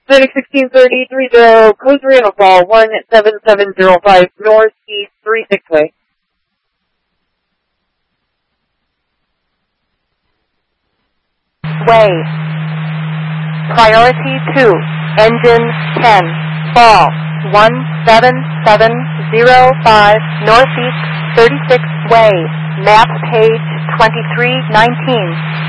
Clinic 1630, Coast Reno Fall, 17705, Northeast 36 Way. Way. Priority 2, engine 10, fall, 17705, Northeast 36 Way, map page 2319.